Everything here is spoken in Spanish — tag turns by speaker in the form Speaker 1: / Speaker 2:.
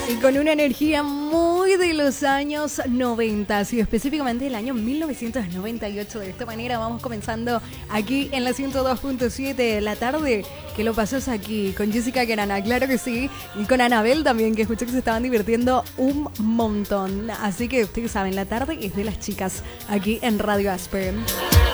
Speaker 1: Y con una energía muy de los años 90 y específicamente del año 1998. De esta manera vamos comenzando aquí en la 102.7 de la tarde. Que lo pasas aquí con Jessica Querana, claro que sí. Y con Anabel también, que escuché que se estaban divirtiendo un montón. Así que ustedes saben, la tarde es de las chicas aquí en Radio Aspen.